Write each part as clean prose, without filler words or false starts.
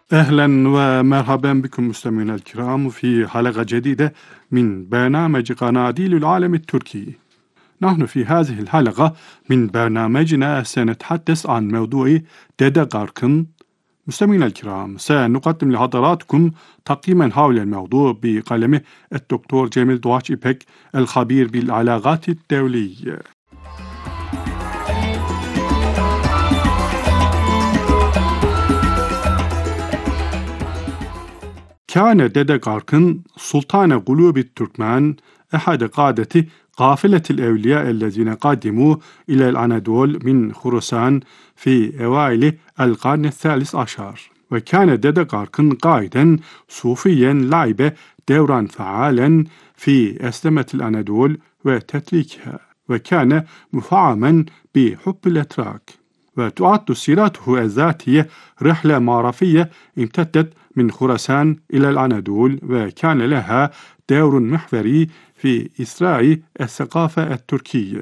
أهلا ومرحبا بكم مستمعينا الكرام في حلقة جديدة من برنامج قناديل العالم التركي. نحن في هذه الحلقة من برنامجنا سنتحدث عن موضوع دادا غاركن. مستمعينا الكرام، سنقدم لحضراتكم تقييما حول الموضوع بقلم الدكتور جميل دواتش إيبك الخبير بالعلاقات الدولية. كان دادا غاركن سلطان قلوب التركمان، أحد قادة قافلة الأولياء الذين قدموا إلى الأناضول من خراسان في أوائل القرن الثالث عشر. وكان دادا غاركن قائدا صوفيا لعب دورا فعالا في أسلمة الأناضول وتتليكها، وكان مفعما بحب الأتراك. وتعد سيرته الذاتية رحلة معرفية امتدت من خراسان إلى الأناضول، وكان لها دور محوري في إسراء الثقافة التركية.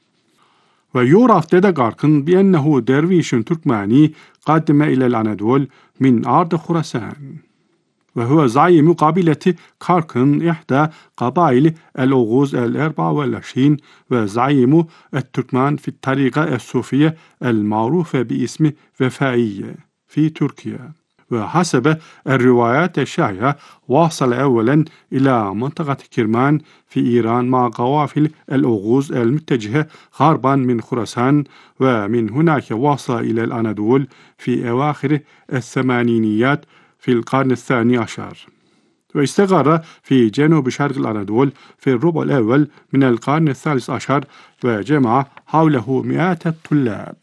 ويعرف دادا غاركن بأنه درويش تركماني قدم إلى الأناضول من أرض خراسان، وهو زعيم قبيلة كاركن، إحدى قبائل الأوغوز 24، وزعيم التركمان في الطريقة الصوفية المعروفة باسم وفائية في تركيا. وحسب الروايات الشائعة وصل أولا إلى منطقة كرمان في إيران مع قوافل الأوغوز المتجهة غربا من خراسان، ومن هناك وصل إلى الأناضول في أواخر الثمانينيات في القرن الثاني عشر، واستقر في جنوب شرق الأناضول في الربع الأول من القرن الثالث عشر، وجمع حوله مئات الطلاب.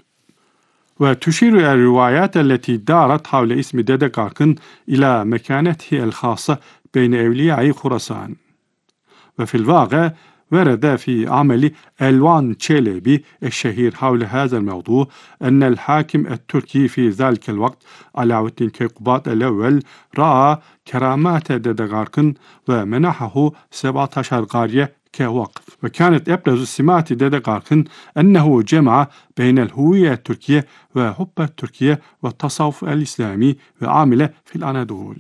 وتشير الروايات التي دارت حول اسم دادا غاركن إلى مكانته الخاصة بين أولياء خراسان. وفي الواقع ورد في عمل ألوان تشيلبي الشهير حول هذا الموضوع أن الحاكم التركي في ذلك الوقت علاء الدين كيقوباد الأول رأى كرامات دادا غاركن ومنحه 17 قرية كوقف. وكانت أبرز سمات دادا غاركن أنه جمع بين الهوية التركية وحب التركية والتصوف الإسلامي، وعمل في الأناضول.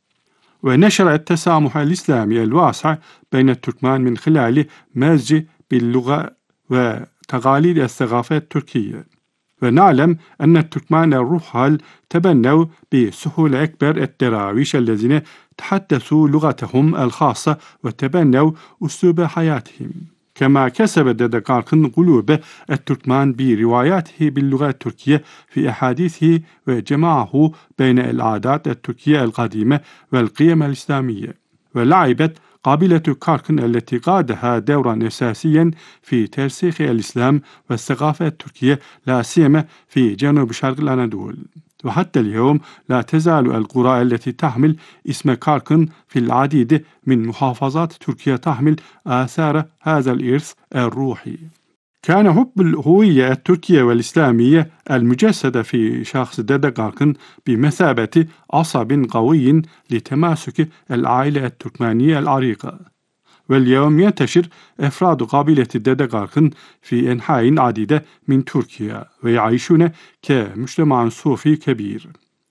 ونشر التسامح الإسلامي الواسع بين التركمان من خلال مزج باللغة وتقاليد الثقافة التركية. ونعلم أن التركمان الرحل تبنوا بسهولة أكبر الدراويش الذين تحدثوا لغتهم الخاصة وتبنوا أسلوب حياتهم، كما كسب دادا غاركن قلوب التركمان برواياته باللغة التركية في أحاديثه، وجمعه بين العادات التركية القديمة والقيم الإسلامية. ولعبت قبيلة كاركن التي قادها دورا أساسيا في ترسيخ الإسلام والثقافة التركية، لا سيما في جنوب شرق الأناضول. وحتى اليوم لا تزال القرى التي تحمل اسم كاركن في العديد من محافظات تركيا تحمل آثار هذا الإرث الروحي. كان حب الهوية التركية والإسلامية المجسدة في شخص دادا غاركن بمثابة عصب قوي لتماسك العائلة التركمانية العريقة. واليوم ينتشر أفراد قبيلة دادا غاركن في أنحاء عديدة من تركيا، ويعيشون كمجتمع صوفي كبير.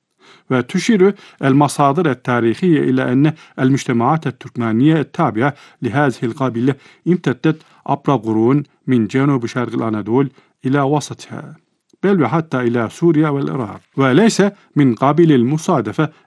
وتشير المصادر التاريخية إلى أن المجتمعات التركمانية التابعة لهذه القبيلة امتدت عبر قرون من جنوب شرق الأناضول إلى وسطها، بل وحتى إلى سوريا والعراق. وليس من قابل المصادفة